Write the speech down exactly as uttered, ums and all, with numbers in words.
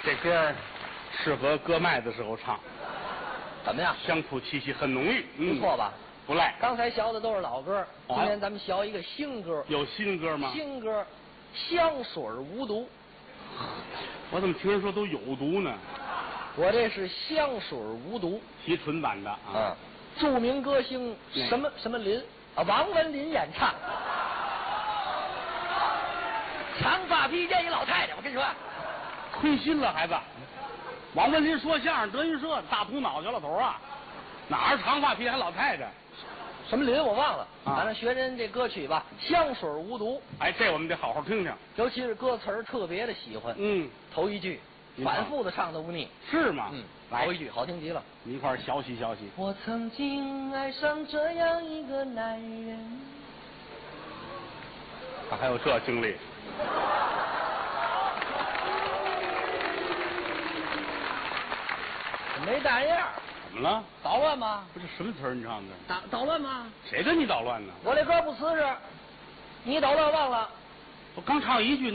这歌适合割麦的时候唱， 怎么样？ 乡土气息很浓郁， 不错吧？ 不赖。 刚才学的都是老歌，今天咱们学一个新歌。 有新歌吗？ 新歌，香水无毒。 我怎么听人说都有毒呢？ 我这是香水无毒， 提纯版的啊。 嗯，著名歌星什么什么林啊，王文林演唱。长发披肩一老太太，我跟你说， 亏心了孩子。王文林说相声，德云社大秃脑小老头啊，哪是长发披还老太太？ 什么林我忘了， 啊、 反正学人这歌曲吧，香水无毒。 哎，这我们得好好听听， 尤其是歌词儿特别的喜欢。 嗯， 头一句反复的唱都不腻。 是吗？ 嗯， 来头一句好听极了。 你一块儿学习学习。 我曾经爱上这样一个男人。 他还有这经历。 没大样。 怎么了？ 捣乱吗？ 不是什么词儿？你唱的？ 捣捣乱吗？ 谁跟你捣乱呢？ 我这歌不瓷实，你捣乱忘了。 我刚唱一句。